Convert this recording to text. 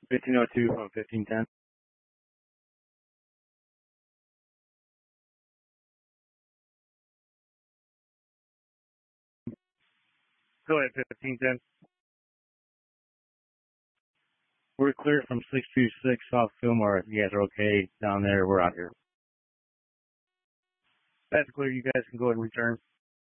1502 from 1510. Go ahead, 1510. We're clear from 626 South Fillmore. If you guys are okay down there, we're out here. That's clear. You guys can go ahead and return.